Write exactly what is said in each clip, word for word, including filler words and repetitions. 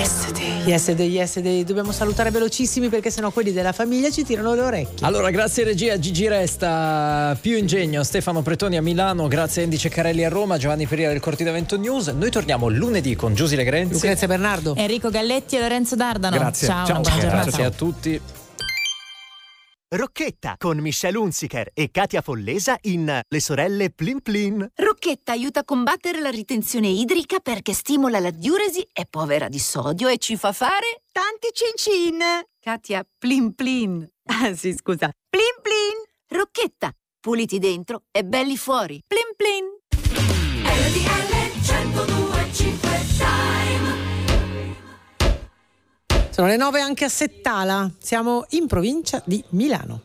Yesterday, yesterday, yesterday. Dobbiamo salutare velocissimi perché sennò quelli della famiglia ci tirano le orecchie. Allora, grazie regia, Gigi Resta, Più Ingegno, Stefano Pretoni a Milano, grazie a Andy Ceccarelli a Roma, Giovanni Peria del Cortina Vento News. Noi torniamo lunedì con Giusy Legrenzi, Lucrezia Bernardo, Enrico Galletti e Lorenzo Dardano. Grazie. Ciao, ciao, una buona giornata. grazie a tutti. Rocchetta con Michelle Hunziker e Katia Follesa in Le sorelle Plin Plin. Rocchetta aiuta a combattere la ritenzione idrica perché stimola la diuresi, è povera di sodio e ci fa fare tanti cin cin. Katia Plin Plin. Ah sì, scusa. Plin Plin. Rocchetta, puliti dentro e belli fuori. Plin Plin. R T L centodue e cinque Time. Sono le nove anche a Settala, siamo in provincia di Milano.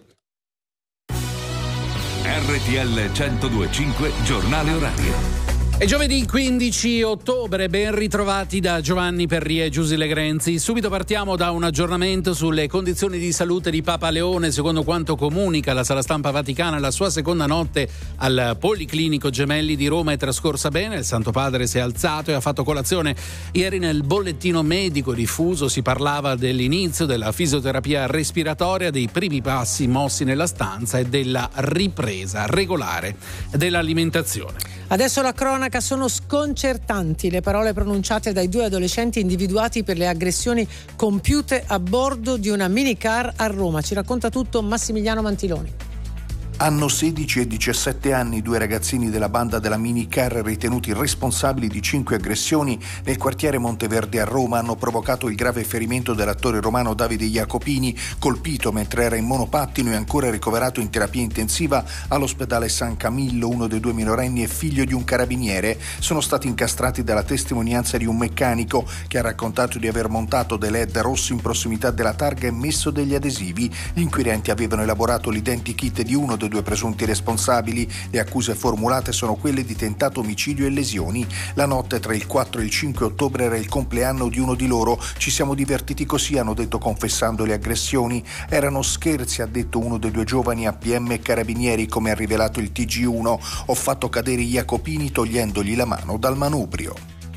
R T L centodue e cinque Giornale Orario. È giovedì quindici ottobre, ben ritrovati da Giovanni Perrie e Giusy Legrenzi. Subito partiamo da un aggiornamento sulle condizioni di salute di Papa Leone, secondo quanto comunica la Sala Stampa Vaticana. La sua seconda notte al Policlinico Gemelli di Roma è trascorsa bene, il Santo Padre si è alzato e ha fatto colazione. Ieri nel bollettino medico diffuso si parlava dell'inizio della fisioterapia respiratoria, dei primi passi mossi nella stanza e della ripresa regolare dell'alimentazione. Adesso la cronaca, sono sconcertanti le parole pronunciate dai due adolescenti individuati per le aggressioni compiute a bordo di una minicar a Roma. Ci racconta tutto Massimiliano Mantiloni. Hanno sedici e diciassette anni i due ragazzini della banda della minicar ritenuti responsabili di cinque aggressioni nel quartiere Monteverde a Roma. Hanno provocato il grave ferimento dell'attore romano Davide Jacopini, colpito mentre era in monopattino e ancora ricoverato in terapia intensiva all'ospedale San Camillo. Uno dei due minorenni è figlio di un carabiniere. Sono stati incastrati dalla testimonianza di un meccanico che ha raccontato di aver montato dei led rossi in prossimità della targa e messo degli adesivi. Gli inquirenti avevano elaborato l'identikit di uno dei due presunti responsabili. Le accuse formulate sono quelle di tentato omicidio e lesioni. La notte tra il quattro e il cinque ottobre era il compleanno di uno di loro. Ci siamo divertiti così, hanno detto confessando le aggressioni. Erano scherzi, ha detto uno dei due giovani a P M e Carabinieri, come ha rivelato il T G uno. Ho fatto cadere Jacopini togliendogli la mano dal manubrio.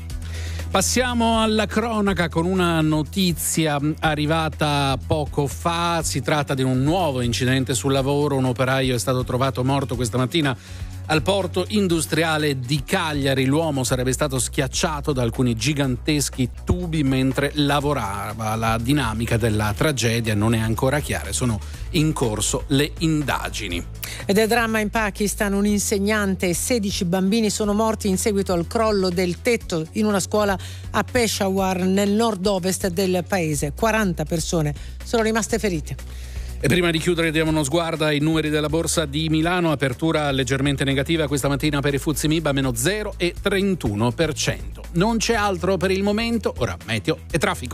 Passiamo alla cronaca con una notizia arrivata poco fa. Si tratta di un nuovo incidente sul lavoro. Un operaio è stato trovato morto questa mattina al porto industriale di Cagliari. L'uomo sarebbe stato schiacciato da alcuni giganteschi tubi mentre lavorava. La dinamica della tragedia non è ancora chiara, sono in corso le indagini. Ed è dramma in Pakistan, un insegnante e sedici bambini sono morti in seguito al crollo del tetto in una scuola a Peshawar nel nord-ovest del paese. quaranta persone sono rimaste ferite. E prima di chiudere diamo uno sguardo ai numeri della borsa di Milano. Apertura leggermente negativa questa mattina per i F T S E M I B a meno zero virgola trentuno per cento. Non c'è altro per il momento, ora meteo e traffico.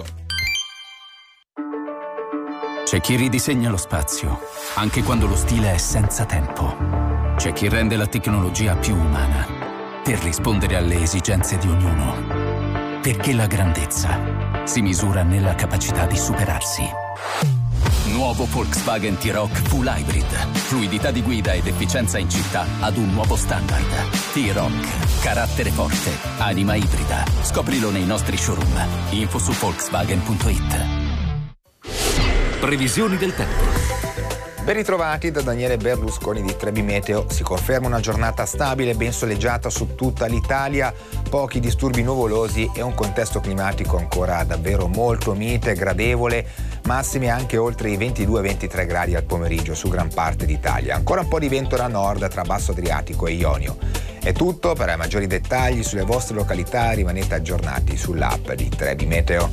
C'è chi ridisegna lo spazio, anche quando lo stile è senza tempo. C'è chi rende la tecnologia più umana, per rispondere alle esigenze di ognuno. Perché la grandezza si misura nella capacità di superarsi. Nuovo Volkswagen T-Roc Full Hybrid. Fluidità di guida ed efficienza in città ad un nuovo standard. T-Roc. Carattere forte. Anima ibrida. Scoprilo nei nostri showroom. Info su volkswagen punto it. Previsioni del tempo. Ben ritrovati da Daniele Berlusconi di Trebi Meteo. Si conferma una giornata stabile, ben soleggiata su tutta l'Italia, pochi disturbi nuvolosi e un contesto climatico ancora davvero molto mite, gradevole, massime anche oltre i ventidue ventitré gradi al pomeriggio su gran parte d'Italia. Ancora un po' di vento da nord tra Basso Adriatico e Ionio. È tutto, per maggiori dettagli sulle vostre località rimanete aggiornati sull'app di Trebi Meteo.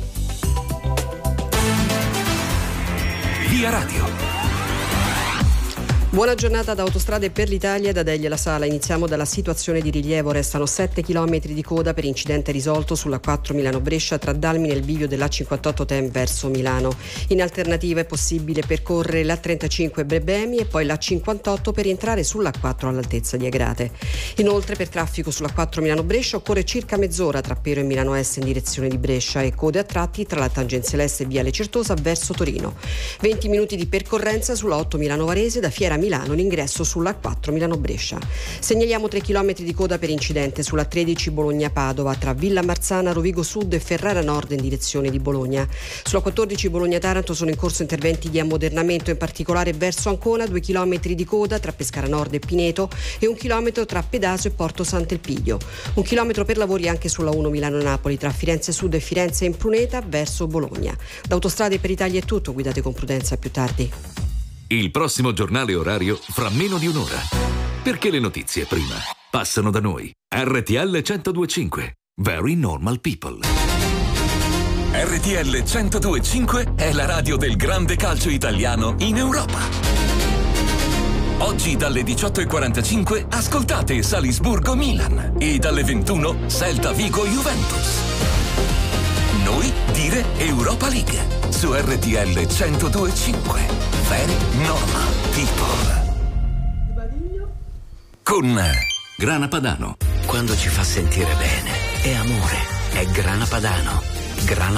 Via Radio. Buona giornata da Autostrade per l'Italia e da Deglia La Sala. Iniziamo dalla situazione di rilievo. Restano sette chilometri di coda per incidente risolto sulla quattro Milano-Brescia tra Dalmine e il bivio dell'A cinquantotto Tem verso Milano. In alternativa è possibile percorrere l'A trentacinque Brebemi e poi l'A cinquantotto per rientrare sull'A quattro all'altezza di Agrate. Inoltre per traffico sulla quattro Milano-Brescia occorre circa mezz'ora tra Pero e Milano Est in direzione di Brescia e code a tratti tra la tangenziale est e Viale Certosa verso Torino. venti minuti di percorrenza sulla otto Milano Varese da Fiera Milano, l'ingresso sulla A quattro Milano-Brescia. Segnaliamo tre chilometri di coda per incidente sulla tredici Bologna-Padova tra Villa Marzana, Rovigo Sud e Ferrara Nord in direzione di Bologna. Sulla quattordici Bologna-Taranto sono in corso interventi di ammodernamento, in particolare verso Ancona, due chilometri di coda tra Pescara Nord e Pineto e un chilometro tra Pedasio e Porto Sant'Elpidio. Un chilometro per lavori anche sulla uno Milano-Napoli tra Firenze Sud e Firenze in Pruneta verso Bologna. Da Autostrade per Italia è tutto, guidate con prudenza, più tardi. Il prossimo giornale orario fra meno di un'ora. Perché le notizie prima passano da noi. R T L centodue e cinque. Very Normal People. R T L centodue e cinque è la radio del grande calcio italiano in Europa. Oggi dalle diciotto e quarantacinque ascoltate Salisburgo-Milan e dalle ventuno Celta Vigo-Juventus. Noi dire Europa League su R T L centodue e cinque. Very Normal People. Con Grana Padano. Quando ci fa sentire bene è amore, è Grana Padano. Grana